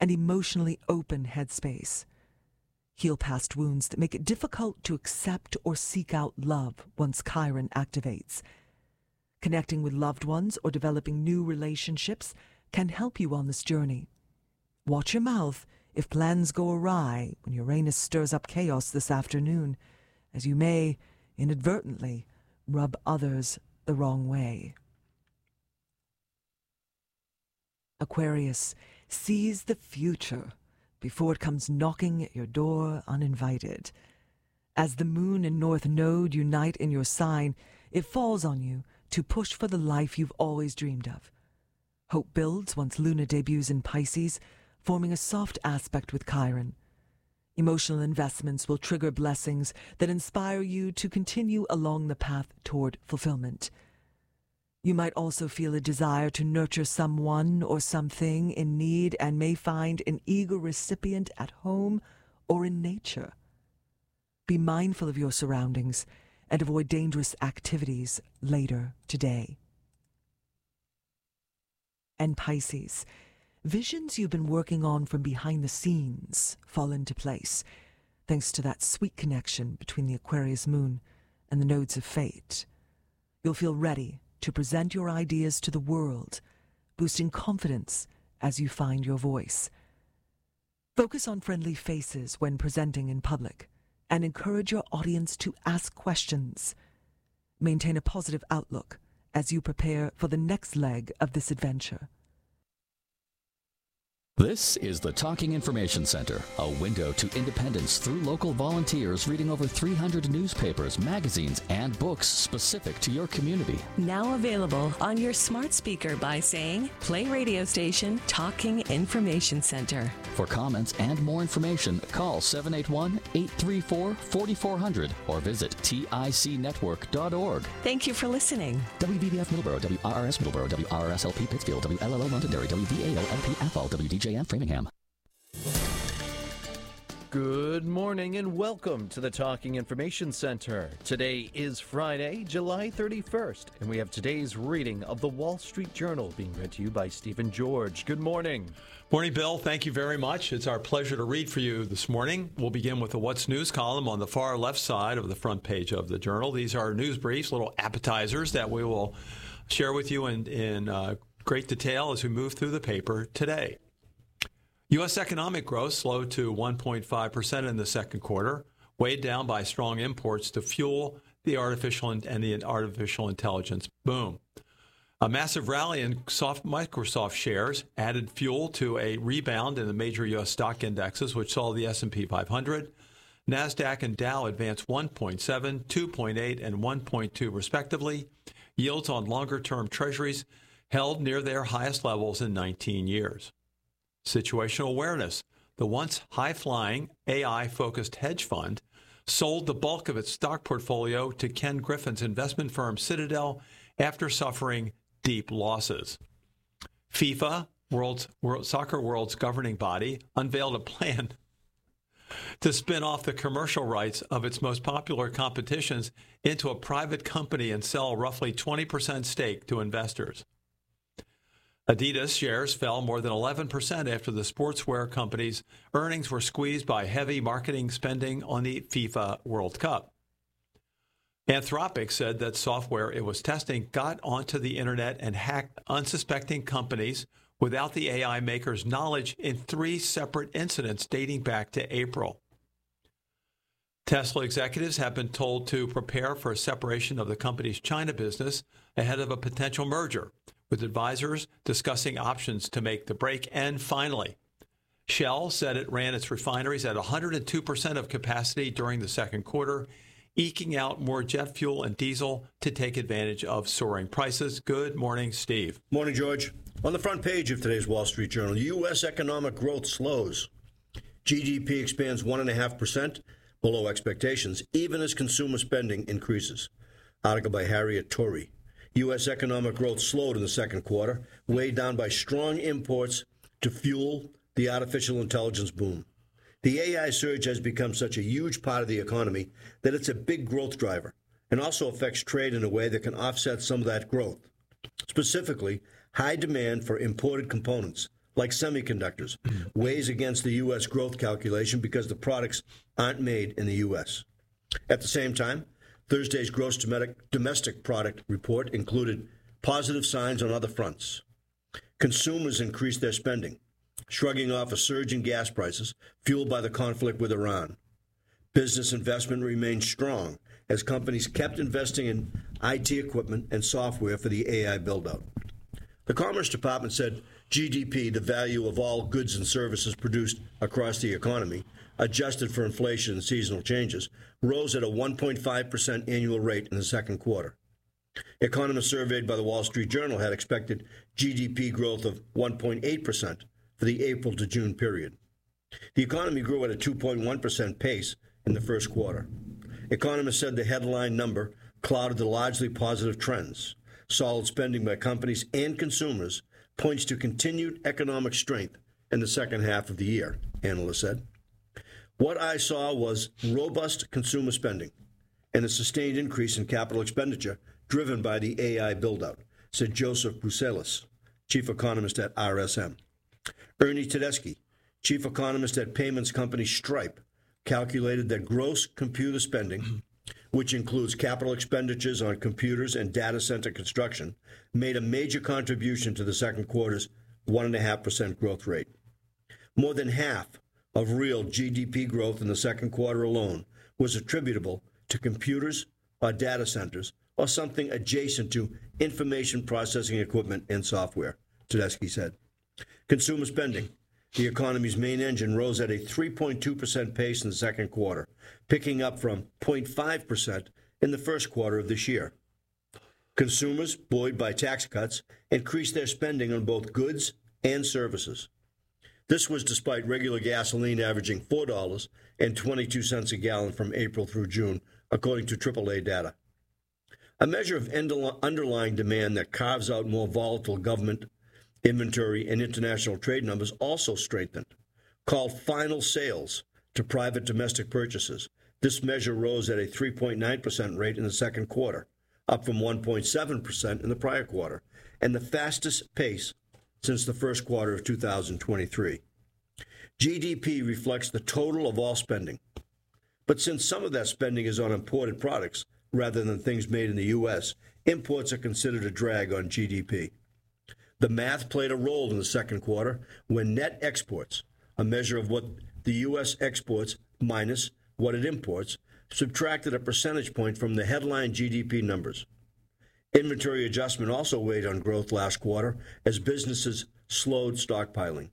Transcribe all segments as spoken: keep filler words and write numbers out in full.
and emotionally open headspace. Heal past wounds that make it difficult to accept or seek out love once Chiron activates. Connecting with loved ones or developing new relationships can help you on this journey. Watch your mouth if plans go awry when Uranus stirs up chaos this afternoon, as you may, inadvertently, rub others the wrong way. Aquarius, seize the future before it comes knocking at your door uninvited. As the moon and north node unite in your sign, it falls on you to push for the life you've always dreamed of. Hope builds once Luna debuts in Pisces, forming a soft aspect with Chiron. Emotional investments will trigger blessings that inspire you to continue along the path toward fulfillment. You might also feel a desire to nurture someone or something in need and may find an eager recipient at home or in nature. Be mindful of your surroundings and avoid dangerous activities later today. And Pisces, visions you've been working on from behind the scenes fall into place, thanks to that sweet connection between the Aquarius moon and the nodes of fate. You'll feel ready to present your ideas to the world, boosting confidence as you find your voice. Focus on friendly faces when presenting in public, and encourage your audience to ask questions. Maintain a positive outlook as you prepare for the next leg of this adventure. This is the Talking Information Center, a window to independence through local volunteers reading over three hundred newspapers, magazines, and books specific to your community. Now available on your smart speaker by saying, play radio station Talking Information Center. For comments and more information, call seven eight one, eight three four, four four zero zero or visit tic network dot org. Thank you for listening. W V B F Middleborough, W R R S Middleborough, W R R S L P Pittsfield, W L L O Londonderry, W V A L L P Athol, W D J M Framingham. Good morning and welcome to the Talking Information Center. Today is Friday, July thirty-first, and we have today's reading of the Wall Street Journal being read to you by Stephen George. Good morning. Morning, Bill. Thank you very much. It's our pleasure to read for you this morning. We'll begin with the What's News column on the far left side of the front page of the Journal. These are news briefs, little appetizers that we will share with you in, in uh, great detail as we move through the paper today. U S economic growth slowed to one point five percent in the second quarter, weighed down by strong imports to fuel the artificial and the artificial intelligence boom. A massive rally in soft Microsoft shares added fuel to a rebound in the major U S stock indexes, which saw the S and P five hundred, NASDAQ, and Dow advance one point seven, two point eight, and one point two respectively. Yields on longer-term treasuries held near their highest levels in nineteen years. Situational awareness. The once high-flying, A I-focused hedge fund sold the bulk of its stock portfolio to Ken Griffin's investment firm Citadel after suffering deep losses. FIFA, World's, World, Soccer World's governing body, unveiled a plan to spin off the commercial rights of its most popular competitions into a private company and sell a roughly twenty percent stake to investors. Adidas shares fell more than eleven percent after the sportswear company's earnings were squeezed by heavy marketing spending on the FIFA World Cup. Anthropic said that software it was testing got onto the internet and hacked unsuspecting companies without the A I maker's knowledge in three separate incidents dating back to April. Tesla executives have been told to prepare for a separation of the company's China business ahead of a potential merger, with advisors discussing options to make the break. And finally, Shell said it ran its refineries at one hundred two percent of capacity during the second quarter, eking out more jet fuel and diesel to take advantage of soaring prices. Good morning, Steve. Morning, George. On the front page of today's Wall Street Journal, U S economic growth slows. G D P expands one point five percent, below expectations, even as consumer spending increases. Article by Harriet Torrey. U S economic growth slowed in the second quarter, weighed down by strong imports to fuel the artificial intelligence boom. The A I surge has become such a huge part of the economy that it's a big growth driver and also affects trade in a way that can offset some of that growth. Specifically, high demand for imported components like semiconductors, weighs against the U S growth calculation because the products aren't made in the U S. At the same time, Thursday's gross domestic product report included positive signs on other fronts. Consumers increased their spending, shrugging off a surge in gas prices fueled by the conflict with Iran. Business investment remained strong as companies kept investing in I T equipment and software for the A I build-out. The Commerce Department said G D P, the value of all goods and services produced across the economy, adjusted for inflation and seasonal changes, rose at a one point five percent annual rate in the second quarter. Economists surveyed by the Wall Street Journal had expected G D P growth of one point eight percent for the April to June period. The economy grew at a two point one percent pace in the first quarter. Economists said the headline number clouded the largely positive trends. Solid spending by companies and consumers points to continued economic strength in the second half of the year, analysts said. What I saw was robust consumer spending and a sustained increase in capital expenditure driven by the A I build-out, said Joseph Bruselas, chief economist at R S M. Ernie Tedeschi, chief economist at payments company Stripe, calculated that gross computer spending, which includes capital expenditures on computers and data center construction, made a major contribution to the second quarter's one point five percent growth rate. More than half of real G D P growth in the second quarter alone was attributable to computers or data centers or something adjacent to information processing equipment and software, Tedeschi said. Consumer spending, the economy's main engine, rose at a three point two percent pace in the second quarter, picking up from zero point five percent in the first quarter of this year. Consumers, buoyed by tax cuts, increased their spending on both goods and services. This was despite regular gasoline averaging four dollars and twenty-two cents a gallon from April through June, according to triple A data. A measure of underlying demand that carves out more volatile government inventory and international trade numbers also strengthened. Called final sales to private domestic purchases, this measure rose at a three point nine percent rate in the second quarter, up from one point seven percent in the prior quarter, and the fastest pace since the first quarter of two thousand twenty-three. G D P reflects the total of all spending. But since some of that spending is on imported products rather than things made in the U S, imports are considered a drag on G D P. The math played a role in the second quarter when net exports, a measure of what the U S exports minus what it imports, subtracted a percentage point from the headline G D P numbers. Inventory adjustment also weighed on growth last quarter as businesses slowed stockpiling.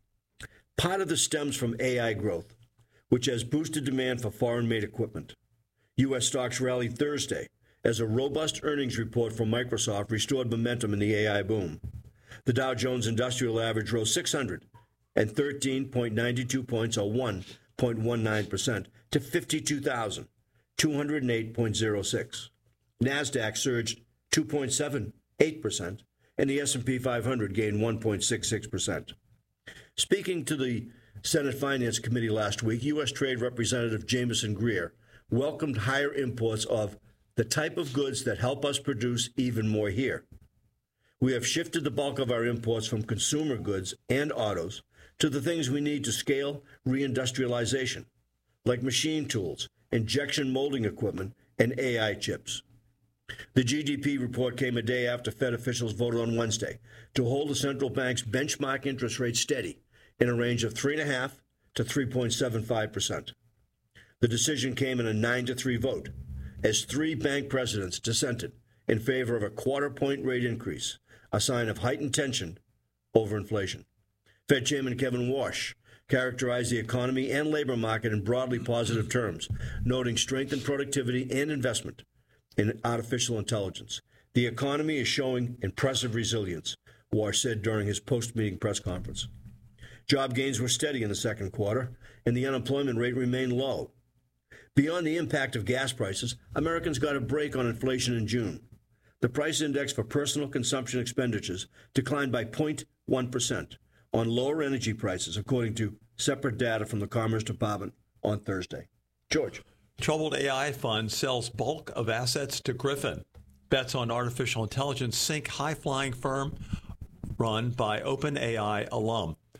Part of this stems from A I growth, which has boosted demand for foreign-made equipment. U S stocks rallied Thursday as a robust earnings report from Microsoft restored momentum in the A I boom. The Dow Jones Industrial Average rose six hundred thirteen point nine two points, or one point one nine percent, to fifty-two thousand two hundred eight point zero six. NASDAQ surged two point seven eight percent, and the S and P five hundred gained one point six six percent. Speaking to the Senate Finance Committee last week, U S Trade Representative Jamieson Greer welcomed higher imports of the type of goods that help us produce even more here. We have shifted the bulk of our imports from consumer goods and autos to the things we need to scale reindustrialization, like machine tools, injection molding equipment, and A I chips. The G D P report came a day after Fed officials voted on Wednesday to hold the central bank's benchmark interest rate steady in a range of three point five to three point seven five percent. The decision came in a nine to three vote as three bank presidents dissented in favor of a quarter-point rate increase, a sign of heightened tension over inflation. Fed Chairman Kevin Warsh characterized the economy and labor market in broadly positive terms, noting strength in productivity and investment in artificial intelligence. The economy is showing impressive resilience, Warsh said during his post-meeting press conference. Job gains were steady in the second quarter, and the unemployment rate remained low. Beyond the impact of gas prices, Americans got a break on inflation in June. The price index for personal consumption expenditures declined by zero point one percent on lower energy prices, according to separate data from the Commerce Department on Thursday. George. Troubled A I fund sells bulk of assets to Griffin. Bets on artificial intelligence sink high-flying firm run by OpenAI alum.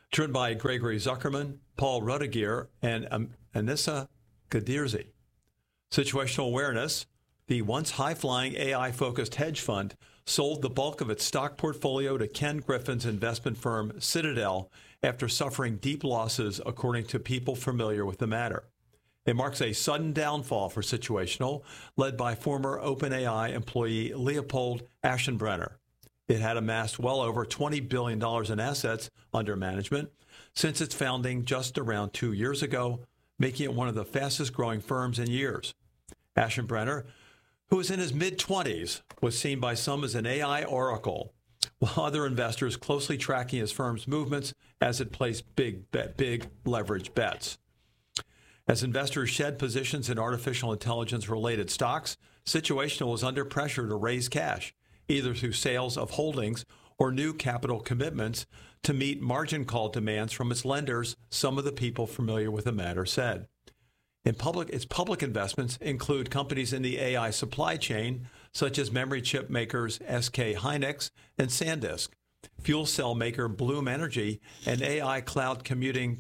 It's by Gregory Zuckerman, Paul Rudiger, and um, Anissa Kadirzi. Situational Awareness, the once high-flying A I-focused hedge fund, sold the bulk of its stock portfolio to Ken Griffin's investment firm Citadel after suffering deep losses, according to people familiar with the matter. It marks a sudden downfall for Situational, led by former OpenAI employee Leopold Aschenbrenner. It had amassed well over twenty billion dollars in assets under management since its founding just around two years ago, making it one of the fastest-growing firms in years. Aschenbrenner, who was in his mid-twenties, was seen by some as an A I oracle, while other investors closely tracking his firm's movements as it placed big, bet, big leverage bets. As investors shed positions in artificial intelligence-related stocks, Situational was under pressure to raise cash, either through sales of holdings or new capital commitments to meet margin call demands from its lenders, some of the people familiar with the matter said. In public, its public investments include companies in the A I supply chain, such as memory chip makers S K Hynix and SanDisk, fuel cell maker Bloom Energy, and A I cloud computing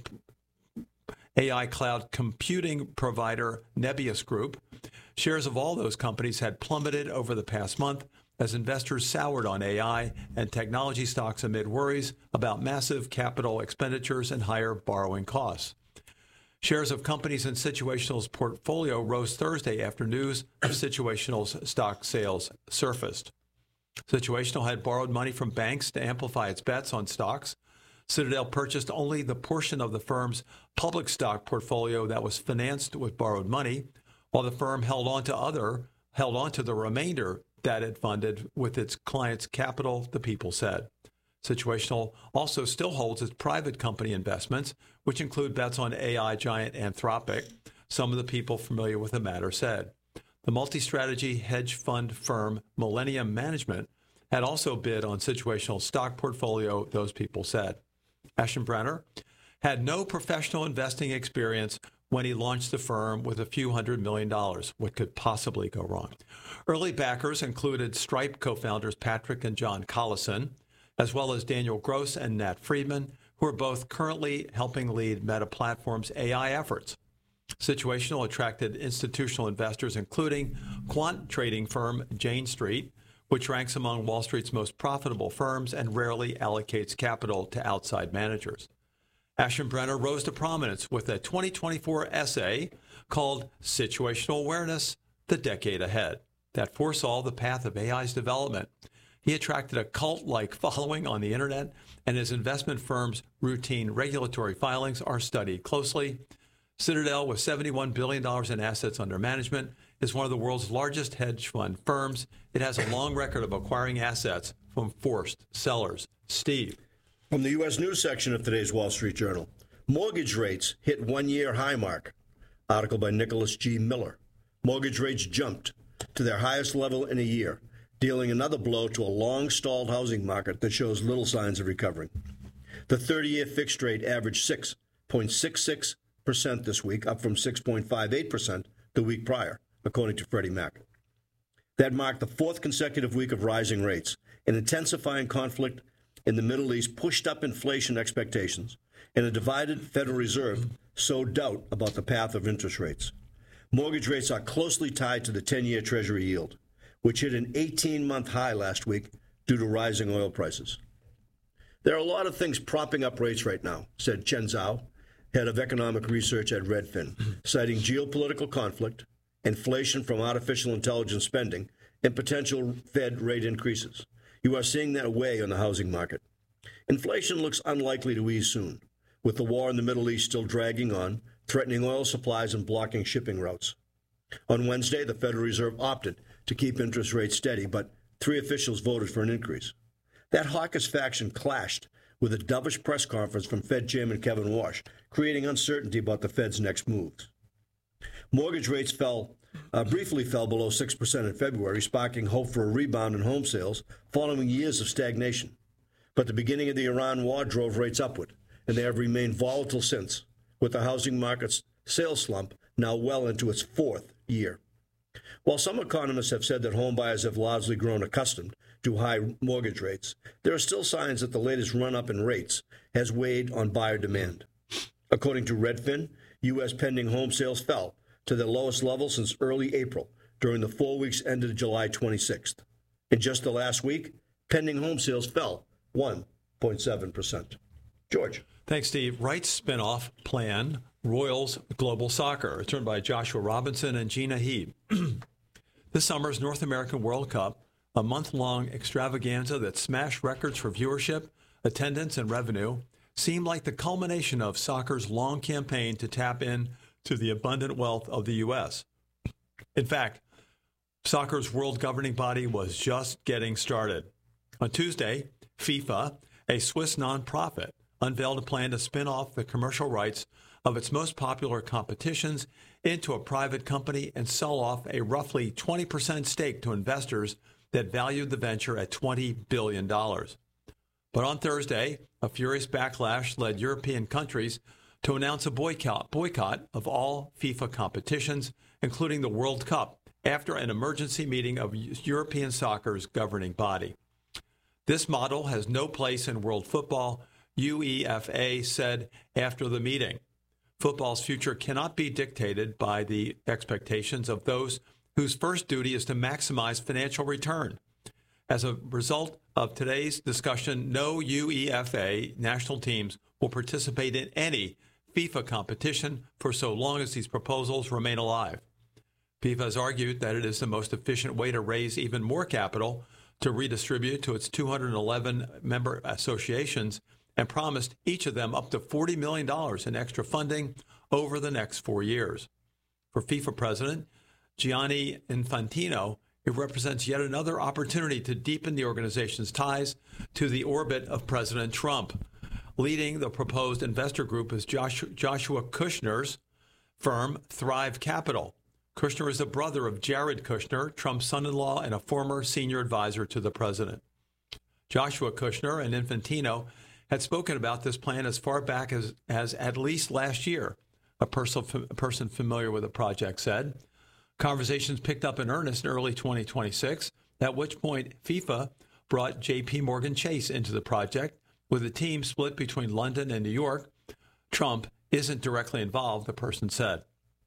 A I cloud computing provider Nebius Group. Shares of all those companies had plummeted over the past month as investors soured on A I and technology stocks amid worries about massive capital expenditures and higher borrowing costs. Shares of companies in Situational's portfolio rose Thursday after news of Situational's stock sales surfaced. Situational had borrowed money from banks to amplify its bets on stocks. Citadel purchased only the portion of the firm's public stock portfolio that was financed with borrowed money, while the firm held on to other held on to the remainder that it funded with its clients' capital, the people said. Situational also still holds its private company investments, which include bets on A I giant Anthropic, some of the people familiar with the matter said. The multi-strategy hedge fund firm Millennium Management had also bid on Situational's stock portfolio, those people said. Aschenbrenner had no professional investing experience when he launched the firm with a few hundred million dollars. What could possibly go wrong? Early backers included Stripe co-founders Patrick and John Collison, as well as Daniel Gross and Nat Friedman, who are both currently helping lead Meta Platforms' A I efforts. Situational attracted institutional investors, including quant trading firm Jane Street, which ranks among Wall Street's most profitable firms and rarely allocates capital to outside managers. Aschenbrenner rose to prominence with a twenty twenty-four essay called Situational Awareness, The Decade Ahead, that foresaw the path of A I's development. He attracted a cult-like following on the internet, and his investment firm's routine regulatory filings are studied closely. Citadel, with seventy-one billion dollars in assets under management, is one of the world's largest hedge fund firms. It has a long record of acquiring assets from forced sellers. Steve. From the U S News section of today's Wall Street Journal, mortgage rates hit one-year high mark. Article by Nicholas G. Miller. Mortgage rates jumped to their highest level in a year, dealing another blow to a long-stalled housing market that shows little signs of recovering. The thirty-year fixed rate averaged six point six six percent this week, up from six point five eight percent the week prior, according to Freddie Mac. That marked the fourth consecutive week of rising rates. An intensifying conflict in the Middle East pushed up inflation expectations, and a divided Federal Reserve sowed doubt about the path of interest rates. Mortgage rates are closely tied to the ten-year Treasury yield, which hit an eighteen-month high last week due to rising oil prices. There are a lot of things propping up rates right now, said Chen Zhao, head of economic research at Redfin, citing geopolitical conflict, inflation from artificial intelligence spending, and potential Fed rate increases. You are seeing that weigh on the housing market. Inflation looks unlikely to ease soon, with the war in the Middle East still dragging on, threatening oil supplies and blocking shipping routes. On Wednesday, the Federal Reserve opted to keep interest rates steady, but three officials voted for an increase. That hawkish faction clashed with a dovish press conference from Fed Chairman Kevin Warsh, creating uncertainty about the Fed's next moves. Mortgage rates fell, uh, briefly fell below six percent in February, sparking hope for a rebound in home sales following years of stagnation. But the beginning of the Iran war drove rates upward, and they have remained volatile since, with the housing market's sales slump now well into its fourth year. While some economists have said that home buyers have largely grown accustomed to high mortgage rates, there are still signs that the latest run-up in rates has weighed on buyer demand. According to Redfin, U S pending home sales fell to their lowest level since early April during the four weeks ended July twenty-sixth. In just the last week, pending home sales fell one point seven percent. George. Thanks, Steve. Wright's spinoff plan, Royals Global Soccer. It's run by Joshua Robinson and Gina Heed. This summer's North American World Cup, a month-long extravaganza that smashed records for viewership, attendance, and revenue, seemed like the culmination of soccer's long campaign to tap in to the abundant wealth of the U S. In fact, soccer's world governing body was just getting started. On Tuesday, FIFA, a Swiss nonprofit, unveiled a plan to spin off the commercial rights of its most popular competitions into a private company and sell off a roughly twenty percent stake to investors that valued the venture at twenty billion dollars. But on Thursday, a furious backlash led European countries to announce a boycott, boycott of all FIFA competitions, including the World Cup, after an emergency meeting of European soccer's governing body. This model has no place in world football, UEFA said after the meeting. Football's future cannot be dictated by the expectations of those whose first duty is to maximize financial return. As a result of today's discussion, no UEFA national teams will participate in any FIFA competition for so long as these proposals remain alive. FIFA has argued that it is the most efficient way to raise even more capital to redistribute to its two hundred eleven member associations and promised each of them up to forty million dollars in extra funding over the next four years. For FIFA president Gianni Infantino, it represents yet another opportunity to deepen the organization's ties to the orbit of President Trump. Leading the proposed investor group is Joshua, Joshua Kushner's firm, Thrive Capital. Kushner is the brother of Jared Kushner, Trump's son-in-law and a former senior advisor to the president. Joshua Kushner and Infantino had spoken about this plan as far back as, as at least last year, a person, a person familiar with the project said. Conversations picked up in earnest in early twenty twenty-six, at which point FIFA brought J P Morgan Chase into the project, with the team split between London and New York. Trump isn't directly involved, the person said.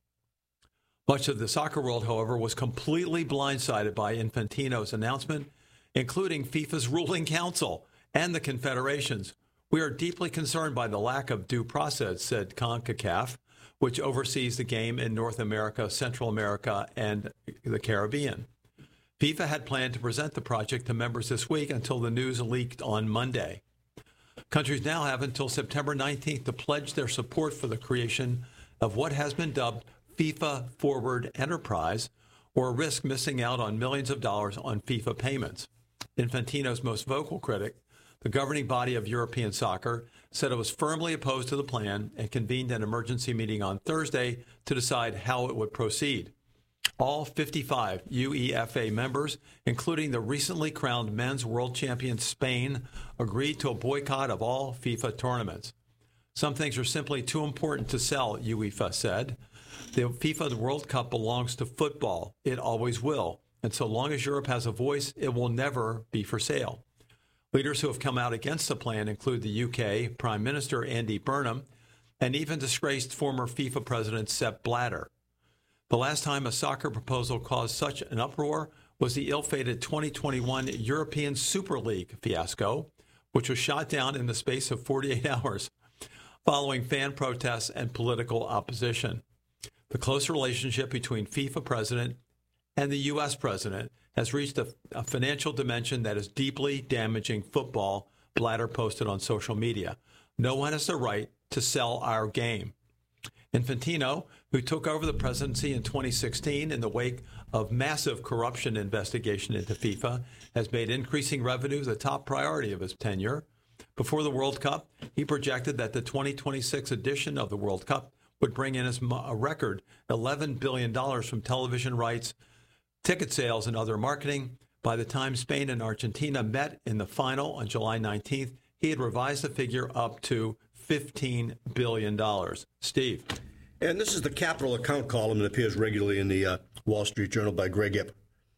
Much of the soccer world, however, was completely blindsided by Infantino's announcement, including FIFA's ruling council and the confederations. We are deeply concerned by the lack of due process, said CONCACAF, which oversees the game in North America, Central America, and the Caribbean. FIFA had planned to present the project to members this week until the news leaked on Monday. Countries now have until September nineteenth to pledge their support for the creation of what has been dubbed FIFA Forward Enterprise, or risk missing out on millions of dollars on FIFA payments. Infantino's most vocal critic, the governing body of European soccer, said it was firmly opposed to the plan and convened an emergency meeting on Thursday to decide how it would proceed. All fifty-five UEFA members, including the recently crowned men's world champion Spain, agreed to a boycott of all FIFA tournaments. Some things are simply too important to sell, UEFA said. The FIFA World Cup belongs to football. It always will. And so long as Europe has a voice, it will never be for sale. Leaders who have come out against the plan include the U K Prime Minister Andy Burnham and even disgraced former FIFA President Sepp Blatter. The last time a soccer proposal caused such an uproar was the ill-fated twenty twenty-one European Super League fiasco, which was shot down in the space of forty-eight hours following fan protests and political opposition. The close relationship between FIFA president and the U S president has reached a, a financial dimension that is deeply damaging football, Blatter posted on social media. No one has the right to sell our game. Infantino, who took over the presidency in twenty sixteen in the wake of massive corruption investigation into FIFA, has made increasing revenue the top priority of his tenure. Before the World Cup, he projected that the twenty twenty-six edition of the World Cup would bring in as a record eleven billion dollars from television rights, ticket sales, and other marketing. By the time Spain and Argentina met in the final on July nineteenth, he had revised the figure up to fifteen billion dollars. Steve. And this is the capital account column that appears regularly in the uh, Wall Street Journal by Greg Ip.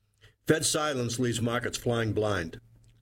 Fed silence leaves markets flying blind.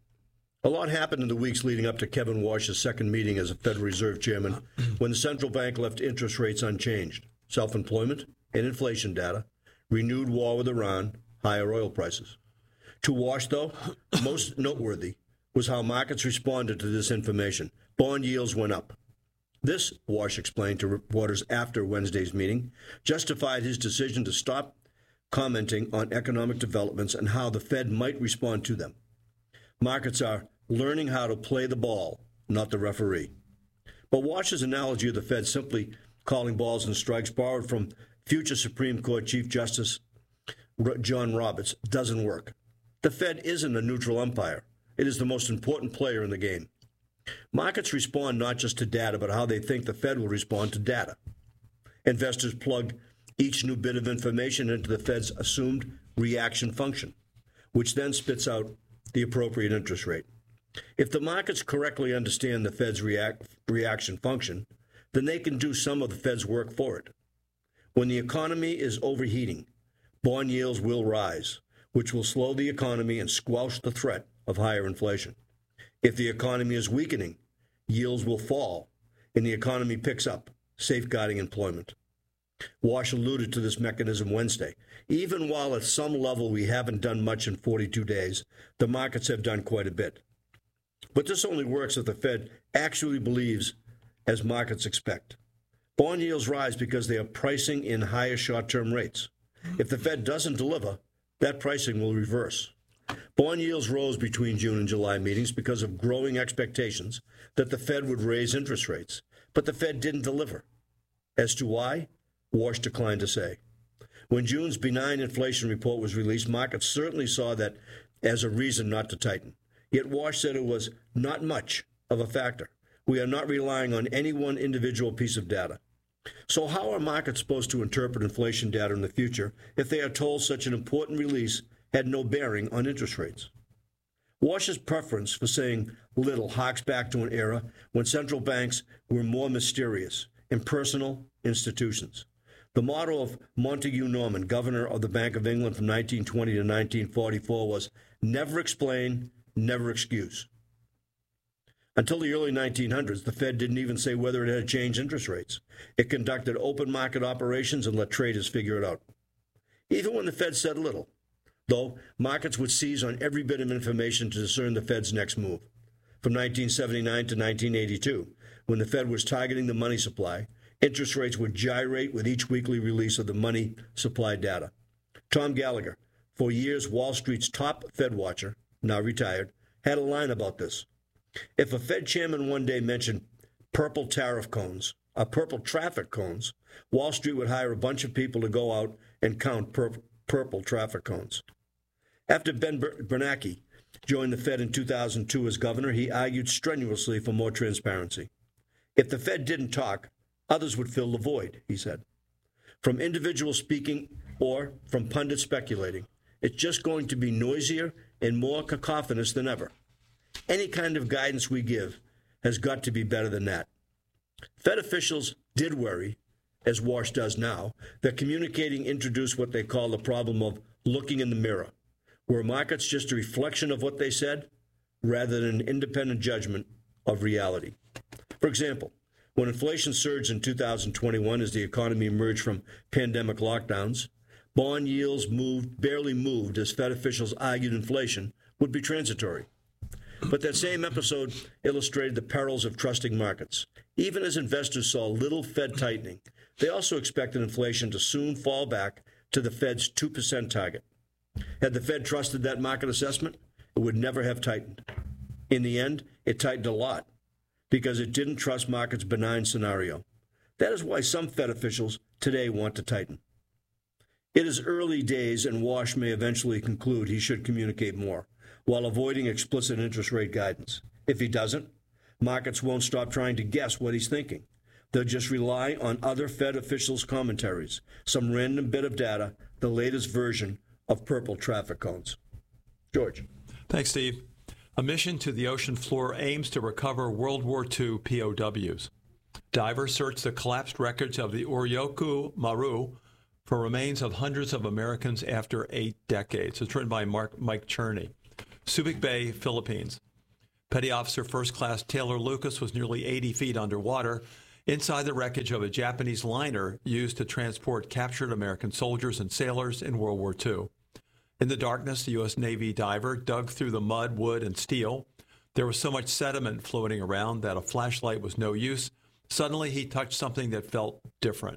A lot happened in the weeks leading up to Kevin Warsh's second meeting as a Federal Reserve Chairman when the central bank left interest rates unchanged. Self-employment and inflation data, renewed war with Iran, higher oil prices. To Warsh, though, most noteworthy was how markets responded to this information. Bond yields went up. This, Warsh explained to reporters after Wednesday's meeting, justified his decision to stop commenting on economic developments and how the Fed might respond to them. Markets are learning how to play the ball, not the referee. But Warsh's analogy of the Fed simply calling balls and strikes, borrowed from future Supreme Court Chief Justice John Roberts, doesn't work. The Fed isn't a neutral umpire. It is the most important player in the game. Markets respond not just to data, but how they think the Fed will respond to data. Investors plug each new bit of information into the Fed's assumed reaction function, which then spits out the appropriate interest rate. If the markets correctly understand the Fed's react, reaction function, then they can do some of the Fed's work for it. When the economy is overheating, bond yields will rise, which will slow the economy and squelch the threat of higher inflation. If the economy is weakening, yields will fall, and the economy picks up, safeguarding employment. Warsh alluded to this mechanism Wednesday. Even while at some level we haven't done much in forty-two days, the markets have done quite a bit. But this only works if the Fed actually believes as markets expect. Bond yields rise because they are pricing in higher short-term rates. If the Fed doesn't deliver, that pricing will reverse. Bond yields rose between June and July meetings because of growing expectations that the Fed would raise interest rates, but the Fed didn't deliver. As to why, Warsh declined to say. When June's benign inflation report was released, markets certainly saw that as a reason not to tighten. Yet Warsh said it was not much of a factor. We are not relying on any one individual piece of data. So how are markets supposed to interpret inflation data in the future if they are told such an important release had no bearing on interest rates? Warsh's preference for saying little harks back to an era when central banks were more mysterious, impersonal institutions. The motto of Montague Norman, governor of the Bank of England from nineteen twenty to nineteen forty-four, was never explain, never excuse. Until the early nineteen hundreds, the Fed didn't even say whether it had changed interest rates. It conducted open market operations and let traders figure it out. Even when the Fed said little, though, markets would seize on every bit of information to discern the Fed's next move. From nineteen seventy-nine to nineteen eighty-two, when the Fed was targeting the money supply, interest rates would gyrate with each weekly release of the money supply data. Tom Gallagher, for years Wall Street's top Fed watcher, now retired, had a line about this. If a Fed chairman one day mentioned purple tariff cones, or purple traffic cones, Wall Street would hire a bunch of people to go out and count pur- purple traffic cones. After Ben Ber- Bernanke joined the Fed in two thousand two as governor, he argued strenuously for more transparency. If the Fed didn't talk, others would fill the void, he said. From individuals speaking or from pundits speculating, it's just going to be noisier and more cacophonous than ever. Any kind of guidance we give has got to be better than that. Fed officials did worry, as Warsh does now, that communicating introduced what they call the problem of looking in the mirror. Were markets just a reflection of what they said, rather than an independent judgment of reality? For example, when inflation surged in two thousand twenty-one as the economy emerged from pandemic lockdowns, bond yields moved, barely moved as Fed officials argued inflation would be transitory. But that same episode illustrated the perils of trusting markets. Even as investors saw little Fed tightening, they also expected inflation to soon fall back to the Fed's two percent target. Had the Fed trusted that market assessment, it would never have tightened. In the end, it tightened a lot because it didn't trust markets' benign scenario. That is why some Fed officials today want to tighten. It is early days, and Warsh may eventually conclude he should communicate more, while avoiding explicit interest rate guidance. If he doesn't, markets won't stop trying to guess what he's thinking. They'll just rely on other Fed officials' commentaries, some random bit of data, the latest version of purple traffic cones. George. Thanks, Steve. A mission to the ocean floor aims to recover World War Two P O Ws. Divers searched the collapsed wreckage of the Oryoku Maru for remains of hundreds of Americans after eight decades. It's written by Mark, Mike Cherney. Subic Bay, Philippines. Petty Officer First Class Taylor Lucas was nearly eighty feet underwater inside the wreckage of a Japanese liner used to transport captured American soldiers and sailors in World War Two. In the darkness, the U S Navy diver dug through the mud, wood, and steel. There was so much sediment floating around that a flashlight was no use. Suddenly, he touched something that felt different.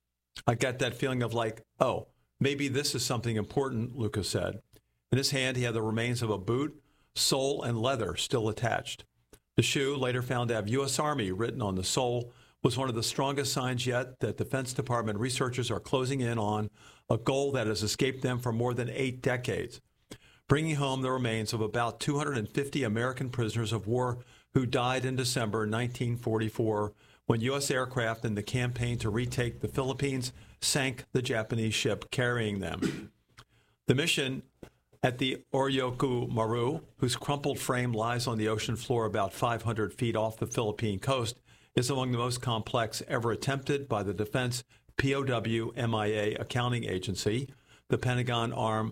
I got that feeling of like, oh, maybe this is something important, Lucas said. In his hand, he had the remains of a boot, sole, and leather still attached. The shoe, later found to have U S Army written on the sole, was one of the strongest signs yet that Defense Department researchers are closing in on a goal that has escaped them for more than eight decades, bringing home the remains of about two hundred fifty American prisoners of war who died in December nineteen forty-four when U S aircraft in the campaign to retake the Philippines sank the Japanese ship carrying them. The mission at the Oryoku Maru, whose crumpled frame lies on the ocean floor about five hundred feet off the Philippine coast, is among the most complex ever attempted by the Defense P O W M I A Accounting Agency, the Pentagon arm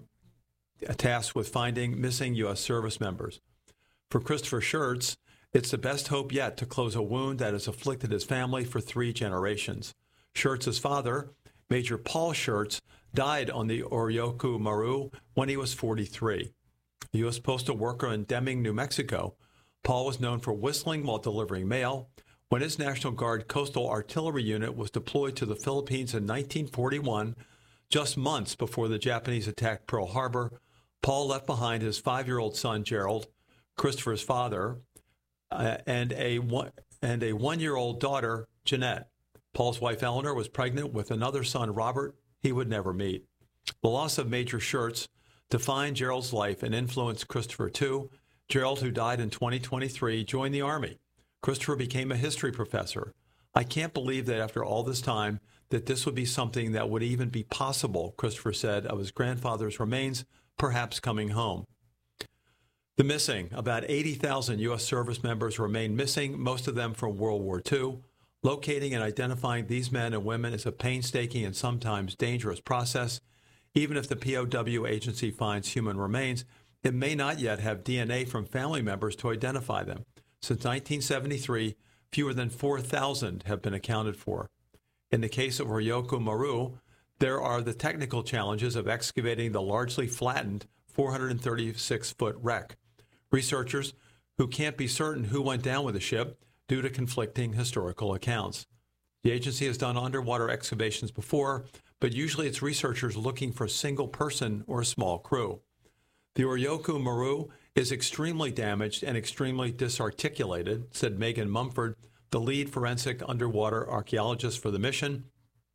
tasked with finding missing U S service members. For Christopher Schertz, it's the best hope yet to close a wound that has afflicted his family for three generations. Schertz's father, Major Paul Schertz, died on the Oryoku Maru when he was forty-three. A U S postal worker in Deming, New Mexico, Paul was known for whistling while delivering mail. When his National Guard Coastal Artillery Unit was deployed to the Philippines in nineteen forty-one, just months before the Japanese attacked Pearl Harbor, Paul left behind his five-year-old son, Gerald, Christopher's father, uh, and a one, and a one-year-old daughter, Jeanette. Paul's wife, Eleanor, was pregnant with another son, Robert, he would never meet. The loss of Major Schertz defined Gerald's life and influenced Christopher, too. Gerald, who died in twenty twenty-three, joined the Army. Christopher became a history professor. I can't believe that after all this time that this would be something that would even be possible, Christopher said of his grandfather's remains, perhaps coming home. The missing. About eighty thousand U S service members remain missing, most of them from World War Two. Locating and identifying these men and women is a painstaking and sometimes dangerous process. Even if the P O W agency finds human remains, it may not yet have D N A from family members to identify them. Since nineteen seventy-three, fewer than four thousand have been accounted for. In the case of Oryoku Maru, there are the technical challenges of excavating the largely flattened four hundred thirty-six foot wreck. Researchers who can't be certain who went down with the ship due to conflicting historical accounts. The agency has done underwater excavations before, but usually it's researchers looking for a single person or a small crew. The Oryoku Maru is extremely damaged and extremely disarticulated, said Megan Mumford, the lead forensic underwater archaeologist for the mission.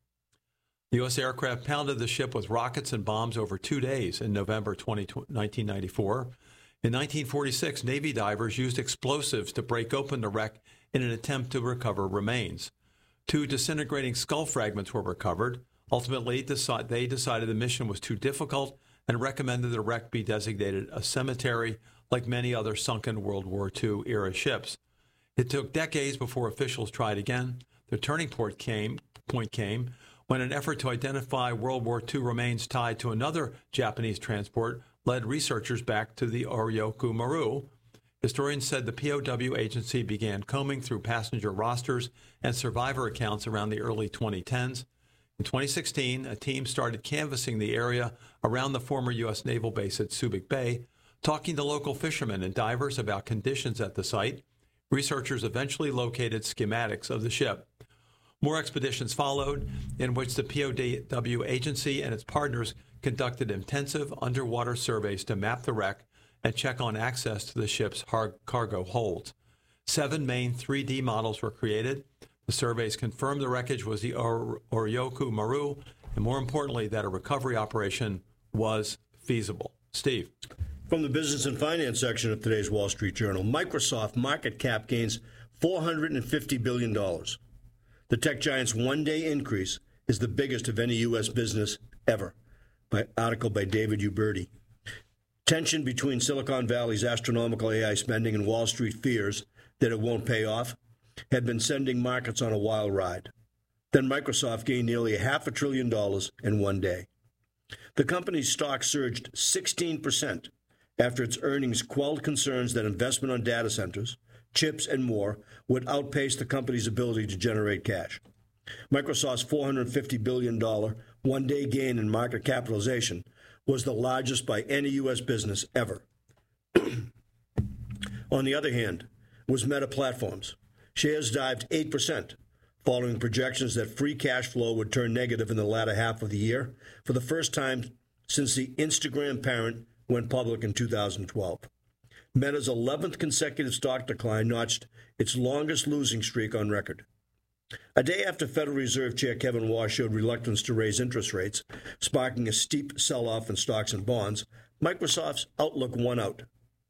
The U S aircraft pounded the ship with rockets and bombs over two days in November nineteen ninety-four. In nineteen forty-six, Navy divers used explosives to break open the wreck in an attempt to recover remains. Two disintegrating skull fragments were recovered. Ultimately, they decided the mission was too difficult and recommended the wreck be designated a cemetery like many other sunken World War Two era ships. It took decades before officials tried again. The turning point came, point came when an effort to identify World War Two remains tied to another Japanese transport led researchers back to the Oryoku Maru. Historians said the P O W agency began combing through passenger rosters and survivor accounts around the early twenty tens. In twenty sixteen, a team started canvassing the area around the former U S naval base at Subic Bay, talking to local fishermen and divers about conditions at the site. Researchers eventually located schematics of the ship. More expeditions followed, in which the P O W agency and its partners conducted intensive underwater surveys to map the wreck and check on access to the ship's har- cargo holds. Seven main three D models were created. The surveys confirmed the wreckage was the or- Oryoku Maru, and more importantly, that a recovery operation was feasible. Steve. From the business and finance section of today's Wall Street Journal, Microsoft market cap gains four hundred fifty billion dollars. The tech giant's one-day increase is the biggest of any U S business ever. By article by David Uberti. Tension between Silicon Valley's astronomical A I spending and Wall Street fears that it won't pay off had been sending markets on a wild ride. Then Microsoft gained nearly a half a trillion dollars in one day. The company's stock surged sixteen percent after its earnings quelled concerns that investment on data centers, chips, and more would outpace the company's ability to generate cash. Microsoft's four hundred fifty billion dollars one-day gain in market capitalization was the largest by any U S business ever. On the other hand, was Meta Platforms. Shares dived eight percent, following projections that free cash flow would turn negative in the latter half of the year for the first time since the Instagram parent went public in two thousand twelve. Meta's eleventh consecutive stock decline notched its longest losing streak on record. A day after Federal Reserve Chair Kevin Warsh showed reluctance to raise interest rates, sparking a steep sell-off in stocks and bonds, Microsoft's outlook won out.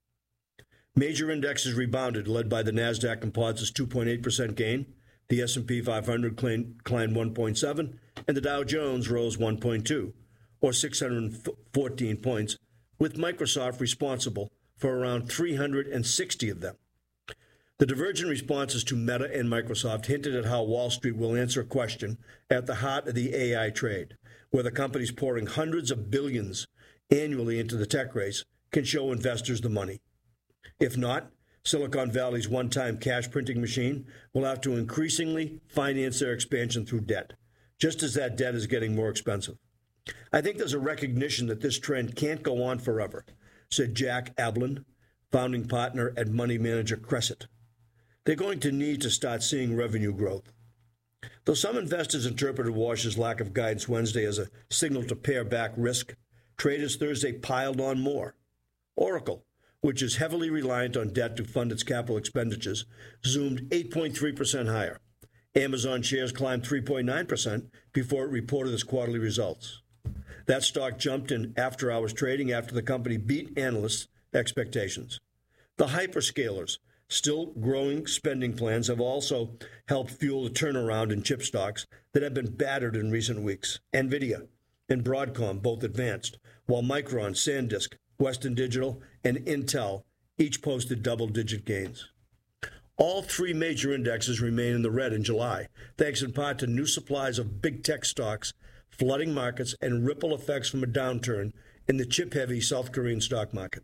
Major indexes rebounded, led by the NASDAQ Composite's two point eight percent gain. The S and P five hundred climbed one point seven, and the Dow Jones rose one point two, or six hundred fourteen points, with Microsoft responsible for around three hundred sixty of them. The divergent responses to Meta and Microsoft hinted at how Wall Street will answer a question at the heart of the A I trade, where the companies pouring hundreds of billions annually into the tech race can show investors the money. If not, Silicon Valley's one-time cash printing machine will have to increasingly finance their expansion through debt, just as that debt is getting more expensive. I think there's a recognition that this trend can't go on forever, said Jack Ablin, founding partner at money manager Crescent. They're going to need to start seeing revenue growth. Though some investors interpreted Warsh's lack of guidance Wednesday as a signal to pare back risk, traders Thursday piled on more. Oracle, which is heavily reliant on debt to fund its capital expenditures, zoomed eight point three percent higher. Amazon shares climbed three point nine percent before it reported its quarterly results. That stock jumped in after-hours trading after the company beat analysts' expectations. The hyperscalers' still growing spending plans have also helped fuel the turnaround in chip stocks that have been battered in recent weeks. NVIDIA and Broadcom both advanced, while Micron, SanDisk, Western Digital, and Intel each posted double-digit gains. All three major indexes remain in the red in July, thanks in part to new supplies of big tech stocks flooding markets and ripple effects from a downturn in the chip-heavy South Korean stock market.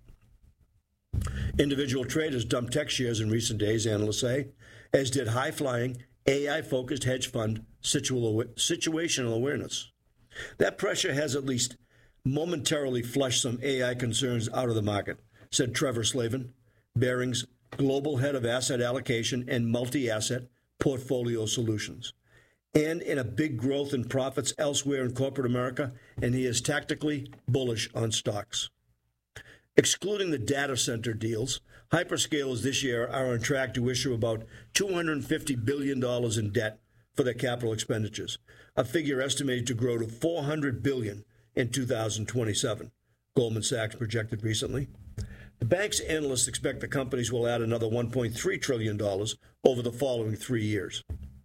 Individual traders dumped tech shares in recent days, analysts say, as did high-flying, A I-focused hedge fund situational awareness. That pressure has at least momentarily flushed some A I concerns out of the market, said Trevor Slavin, Barings' global head of asset allocation and multi-asset portfolio solutions, and in a big growth in profits elsewhere in corporate America, and he is tactically bullish on stocks. Excluding the data center deals, hyperscalers this year are on track to issue about two hundred fifty billion dollars in debt for their capital expenditures, a figure estimated to grow to four hundred billion dollars in two thousand twenty-seven, Goldman Sachs projected recently. The bank's analysts expect the companies will add another one point three trillion dollars over the following three years.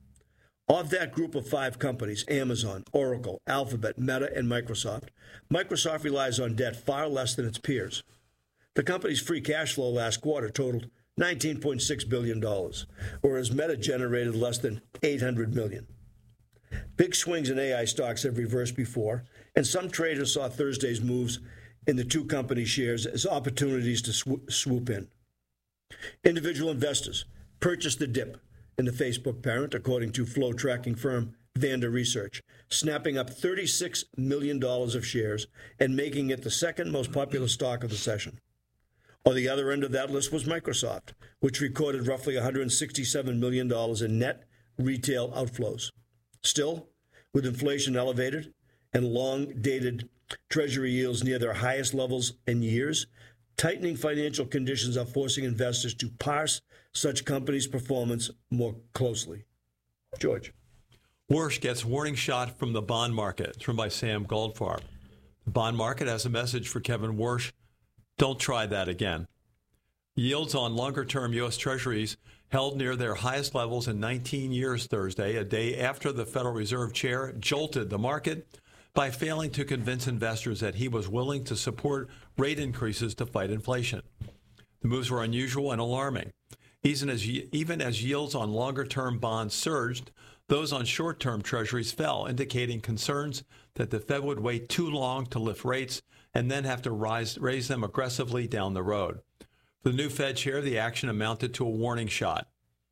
Of that group of five companies, Amazon, Oracle, Alphabet, Meta, and Microsoft, Microsoft relies on debt far less than its peers. The company's free cash flow last quarter totaled nineteen point six billion dollars, whereas Meta generated less than eight hundred million dollars. Big swings in A I stocks have reversed before, and some traders saw Thursday's moves in the two company shares as opportunities to sw- swoop in. Individual investors purchased the dip in the Facebook parent, according to flow tracking firm Vanda Research, snapping up thirty-six million dollars of shares and making it the second most popular stock of the session. On the other end of that list was Microsoft, which recorded roughly one hundred sixty-seven million dollars in net retail outflows. Still, with inflation elevated and long-dated Treasury yields near their highest levels in years, tightening financial conditions are forcing investors to parse such companies' performance more closely. George. Warsh gets warning shot from the bond market. It's written by Sam Goldfarb. The bond market has a message for Kevin Warsh. Don't try that again. Yields on longer-term U S. Treasuries held near their highest levels in nineteen years Thursday, a day after the Federal Reserve Chair jolted the market by failing to convince investors that he was willing to support rate increases to fight inflation. The moves were unusual and alarming. Even as, even as yields on longer-term bonds surged, those on short-term treasuries fell, indicating concerns that the Fed would wait too long to lift rates and then have to rise, raise them aggressively down the road. For the new Fed chair, the action amounted to a warning shot.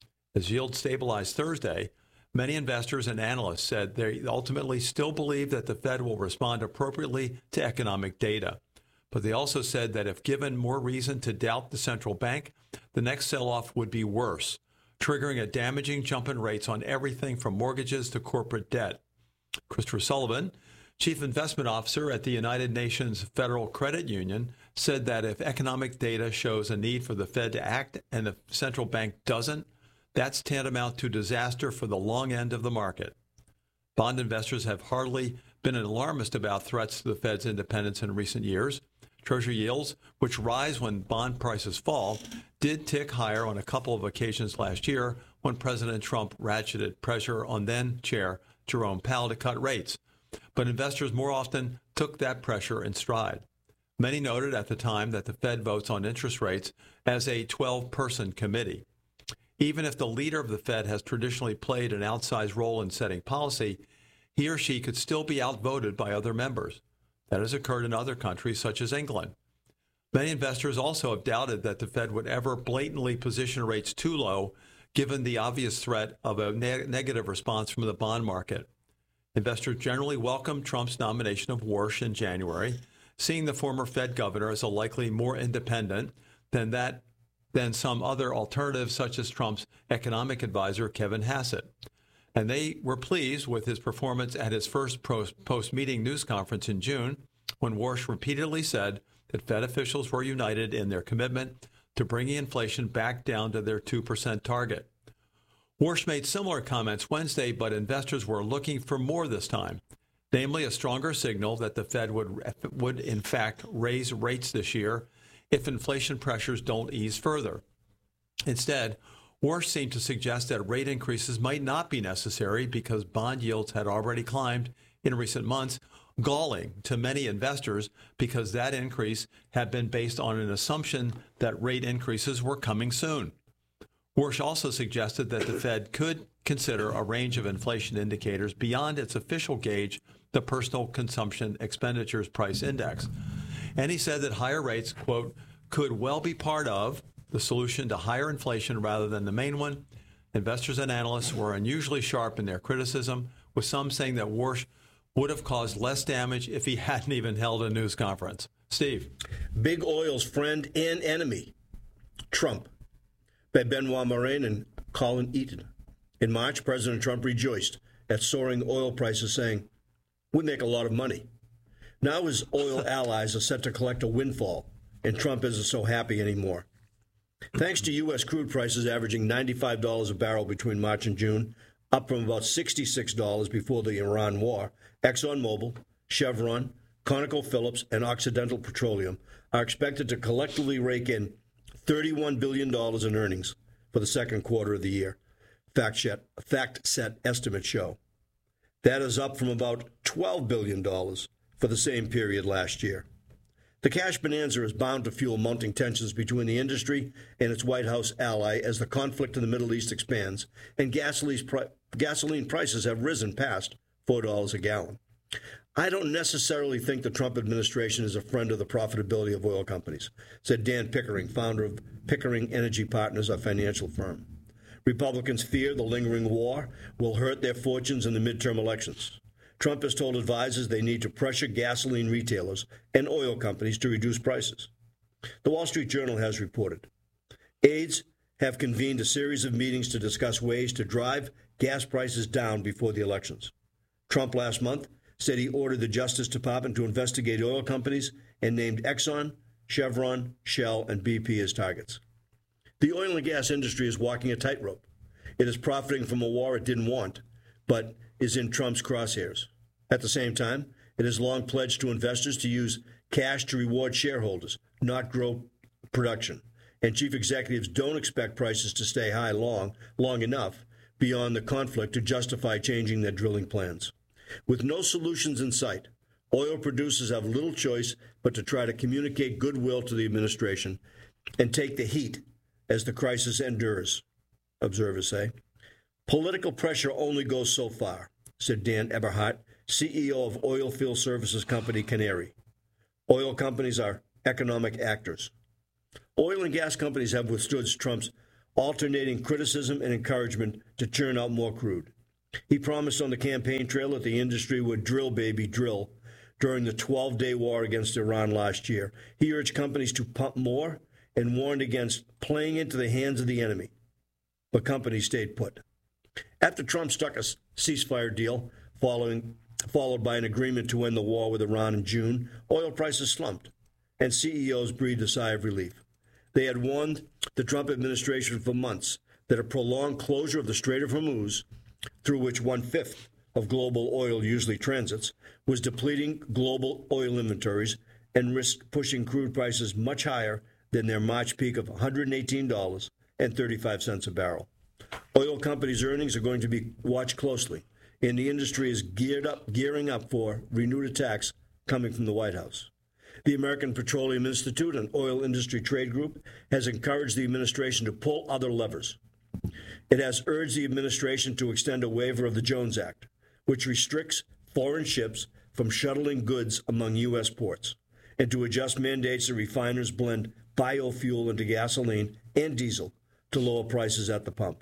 As yields stabilized Thursday, many investors and analysts said they ultimately still believe that the Fed will respond appropriately to economic data. But they also said that if given more reason to doubt the central bank, the next sell-off would be worse, triggering a damaging jump in rates on everything from mortgages to corporate debt. Christopher Sullivan, Chief Investment Officer at the United Nations Federal Credit Union, said that if economic data shows a need for the Fed to act and the central bank doesn't, that's tantamount to disaster for the long end of the market. Bond investors have hardly been alarmist about threats to the Fed's independence in recent years. Treasury yields, which rise when bond prices fall, did tick higher on a couple of occasions last year when President Trump ratcheted pressure on then-chair Jerome Powell to cut rates. But investors more often took that pressure in stride. Many noted at the time that the Fed votes on interest rates as a twelve-person committee. Even if the leader of the Fed has traditionally played an outsized role in setting policy, he or she could still be outvoted by other members. That has occurred in other countries, such as England. Many investors also have doubted that the Fed would ever blatantly position rates too low, given the obvious threat of a ne- negative response from the bond market. Investors generally welcomed Trump's nomination of Warsh in January, seeing the former Fed governor as a likely more independent than that than some other alternatives, such as Trump's economic advisor, Kevin Hassett. And they were pleased with his performance at his first post-meeting news conference in June, when Warsh repeatedly said that Fed officials were united in their commitment to bringing inflation back down to their two percent target. Warsh made similar comments Wednesday, but investors were looking for more this time, namely a stronger signal that the Fed would, would in fact raise rates this year if inflation pressures don't ease further. Instead, Warsh seemed to suggest that rate increases might not be necessary because bond yields had already climbed in recent months, galling to many investors because that increase had been based on an assumption that rate increases were coming soon. Warsh also suggested that the Fed could consider a range of inflation indicators beyond its official gauge, the Personal Consumption Expenditures Price Index. And he said that higher rates, quote, could well be part of the solution to higher inflation rather than the main one. Investors and analysts were unusually sharp in their criticism, with some saying that Warsh would have caused less damage if he hadn't even held a news conference. Steve. Big Oil's friend and enemy, Trump, by Benoit Morin and Colin Eaton. In March, President Trump rejoiced at soaring oil prices, saying, "We make a lot of money." Now his oil allies are set to collect a windfall, and Trump isn't so happy anymore. Thanks to U S crude prices averaging ninety-five dollars a barrel between March and June, up from about sixty-six dollars before the Iran war, ExxonMobil, Chevron, ConocoPhillips, and Occidental Petroleum are expected to collectively rake in thirty-one billion dollars in earnings for the second quarter of the year, fact-set estimates show. That is up from about twelve billion dollars for the same period last year. The cash bonanza is bound to fuel mounting tensions between the industry and its White House ally as the conflict in the Middle East expands and gasoline prices have risen past four dollars a gallon. I don't necessarily think the Trump administration is a friend of the profitability of oil companies, said Dan Pickering, founder of Pickering Energy Partners, a financial firm. Republicans fear the lingering war will hurt their fortunes in the midterm elections. Trump has told advisors they need to pressure gasoline retailers and oil companies to reduce prices. The Wall Street Journal has reported aides have convened a series of meetings to discuss ways to drive gas prices down before the elections. Trump last month said he ordered the Justice Department to investigate oil companies and named Exxon, Chevron, Shell, and B P as targets. The oil and gas industry is walking a tightrope. It is profiting from a war it didn't want, but is in Trump's crosshairs. At the same time, it has long pledged to investors to use cash to reward shareholders, not grow production. And chief executives don't expect prices to stay high long, long enough beyond the conflict to justify changing their drilling plans. With no solutions in sight, oil producers have little choice but to try to communicate goodwill to the administration and take the heat as the crisis endures, observers say. Political pressure only goes so far, said Dan Eberhardt, C E O of oil field services company Canary. Oil companies are economic actors. Oil and gas companies have withstood Trump's alternating criticism and encouragement to churn out more crude. He promised on the campaign trail that the industry would drill, baby, drill during the twelve-day war against Iran last year. He urged companies to pump more and warned against playing into the hands of the enemy. But companies stayed put. After Trump struck a ceasefire deal following, followed by an agreement to end the war with Iran in June, oil prices slumped, and C E Os breathed a sigh of relief. They had warned the Trump administration for months that a prolonged closure of the Strait of Hormuz, through which one-fifth of global oil usually transits, was depleting global oil inventories and risked pushing crude prices much higher than their March peak of one hundred eighteen dollars and thirty-five cents a barrel. Oil companies' earnings are going to be watched closely, and the industry is geared up, gearing up for renewed attacks coming from the White House. The American Petroleum Institute, an oil industry trade group, has encouraged the administration to pull other levers. It has urged the administration to extend a waiver of the Jones Act, which restricts foreign ships from shuttling goods among U S ports, and to adjust mandates that refiners blend biofuel into gasoline and diesel to lower prices at the pump.